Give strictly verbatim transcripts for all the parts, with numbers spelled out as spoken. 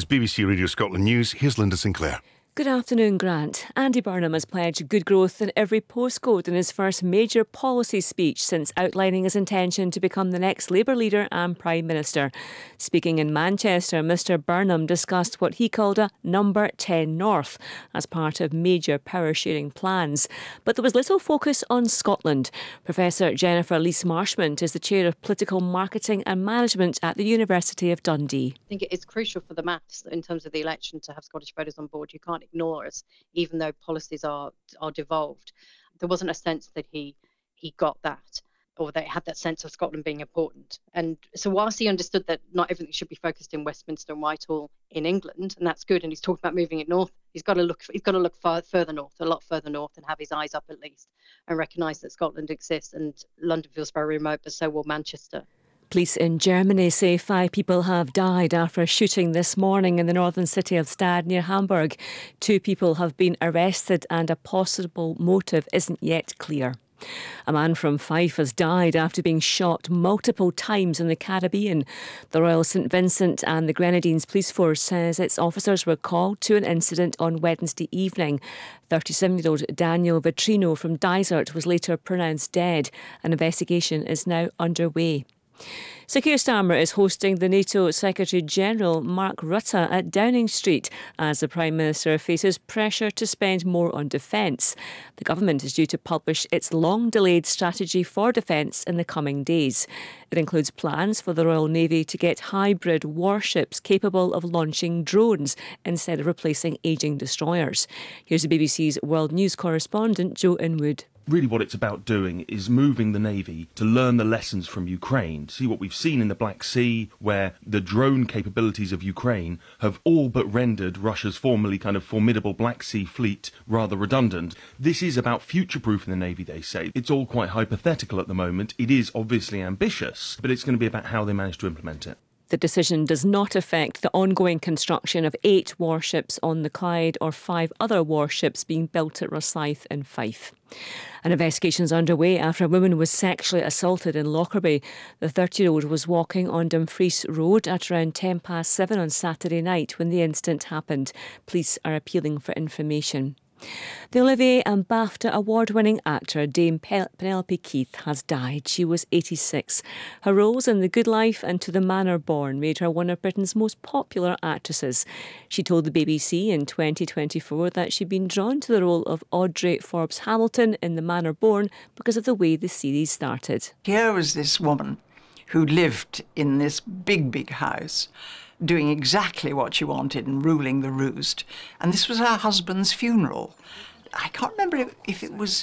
B B C Radio Scotland News. Here's Linda Sinclair. Good afternoon, Grant. Andy Burnham has pledged good growth in every postcode in his first major policy speech since outlining his intention to become the next Labour leader and Prime Minister. Speaking in Manchester, Mr Burnham discussed what he called a Number ten North as part of major power-sharing plans. But there was little focus on Scotland. Professor Jennifer Lees-Marshmont is the Chair of Political Marketing and Management at the University of Dundee. I think it is crucial for the maths in terms of the election to have Scottish voters on board. You can't ignore us, even though policies are are devolved. There wasn't a sense that he he got that, or that he had that sense of Scotland being important. And so whilst he understood that not everything should be focused in Westminster and Whitehall in England, and that's good, and he's talking about moving it north, he's got to look he's got to look far, further north, a lot further north, and have his eyes up at least, and recognise that Scotland exists. And London feels very remote, but so will Manchester. Police in Germany say five people have died after a shooting this morning in the northern city of Stade near Hamburg. Two people have been arrested and a possible motive isn't yet clear. A man from Fife has died after being shot multiple times in the Caribbean. The Royal St Vincent and the Grenadines Police Force says its officers were called to an incident on Wednesday evening. thirty-seven-year-old Daniel Vitrino from Dysart was later pronounced dead. An investigation is now underway. Sir Keir Starmer is hosting the NATO Secretary-General Mark Rutte at Downing Street as the Prime Minister faces pressure to spend more on defence. The government is due to publish its long-delayed strategy for defence in the coming days. It includes plans for the Royal Navy to get hybrid warships capable of launching drones instead of replacing ageing destroyers. Here's the B B C's World News correspondent Joe Inwood. Really what it's about doing is moving the Navy to learn the lessons from Ukraine, see what we've seen in the Black Sea, where the drone capabilities of Ukraine have all but rendered Russia's formerly kind of formidable Black Sea fleet rather redundant. This is about future-proofing the Navy, they say. It's all quite hypothetical at the moment. It is obviously ambitious, but it's going to be about how they manage to implement it. The decision does not affect the ongoing construction of eight warships on the Clyde or five other warships being built at Rosyth in Fife. An investigation is underway after a woman was sexually assaulted in Lockerbie. The thirty-year-old was walking on Dumfries Road at around ten past seven on Saturday night when the incident happened. Police are appealing for information. The Olivier and BAFTA award-winning actor Dame Penelope Keith has died. She was eighty-six. Her roles in The Good Life and To the Manor Born made her one of Britain's most popular actresses. She told the B B C in twenty twenty-four that she'd been drawn to the role of Audrey Forbes Hamilton in The Manor Born because of the way the series started. Here was this woman who lived in this big, big house, doing exactly what she wanted and ruling the roost. And this was her husband's funeral. I can't remember if it was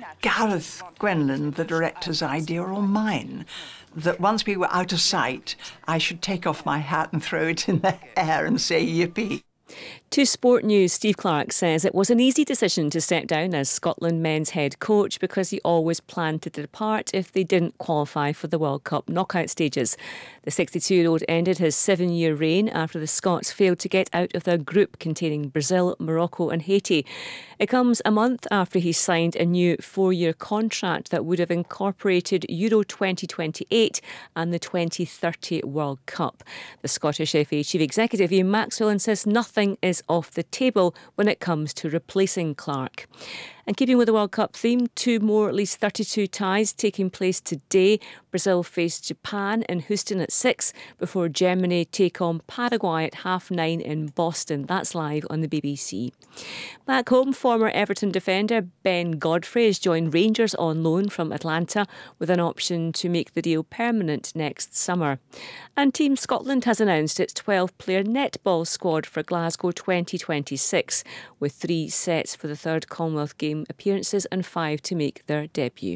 Gareth Gwenlyn, the director's idea, or mine, that once we were out of sight, I should take off my hat and throw it in the air and say yippee. To Sport News, Steve Clarke says it was an easy decision to step down as Scotland men's head coach because he always planned to depart if they didn't qualify for the World Cup knockout stages. The sixty-two-year-old ended his seven-year reign after the Scots failed to get out of their group containing Brazil, Morocco and Haiti. It comes a month after he signed a new four-year contract that would have incorporated Euro twenty twenty-eight and the twenty thirty World Cup. The Scottish F A Chief Executive Ian Maxwell insists nothing is off the table when it comes to replacing Clarke. And keeping with the World Cup theme, two more at least thirty-two ties taking place today. Brazil face Japan in Houston at six before Germany take on Paraguay at half nine in Boston. That's live on the B B C. Back home, former Everton defender Ben Godfrey has joined Rangers on loan from Atlanta with an option to make the deal permanent next summer. And Team Scotland has announced its twelve-player netball squad for Glasgow twenty twenty-six, with three sets for the third Commonwealth Games appearances and five to make their debut.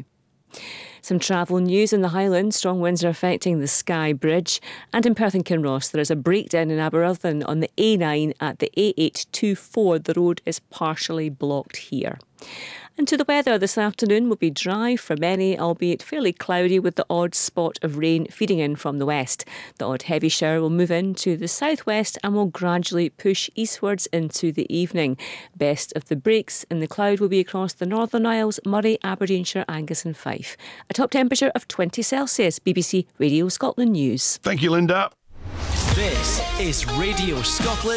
Some travel news in the Highlands. Strong winds are affecting the Skye Bridge. And in Perth and Kinross, there is a breakdown in Aberystwyth on the A nine at the A eight twenty-four. The road is partially blocked here. And to the weather, this afternoon will be dry for many, albeit fairly cloudy with the odd spot of rain feeding in from the west. The odd heavy shower will move into the southwest and will gradually push eastwards into the evening. Best of the breaks in the cloud will be across the Northern Isles, Moray, Aberdeenshire, Angus and Fife. A top temperature of twenty Celsius. B B C Radio Scotland News. Thank you, Linda. This is Radio Scotland.